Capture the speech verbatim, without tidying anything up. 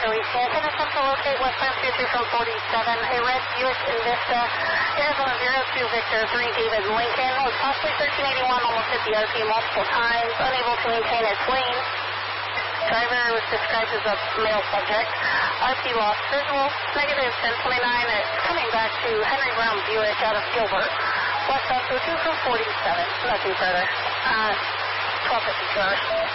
Charlie Stanton, attempt to locate westbound two two from forty-seven, a red Buick Envista, Arizona zero two Victor three David Lincoln, was possibly thirteen eighty-one, almost hit the R P multiple times, unable to maintain its lane. Driver was described as a male subject. R P lost visual, negative ten twenty-nine, coming back to Henry Brown Buick out of Gilbert. Westbound two two from forty-seven, nothing further. Uh, twelve fifty-two hours.